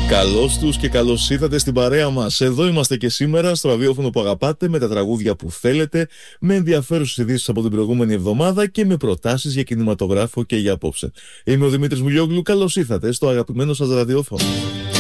Καλώς τους και καλώς ήρθατε στην παρέα μας. Εδώ είμαστε και σήμερα στο ραδιόφωνο που αγαπάτε, με τα τραγούδια που θέλετε, με ενδιαφέρουσες ειδήσεις από την προηγούμενη εβδομάδα και με προτάσεις για κινηματογράφο και για απόψε. Είμαι ο Δημήτρης Μουλιόγλου, καλώς ήρθατε στο αγαπημένο σας ραδιόφωνο.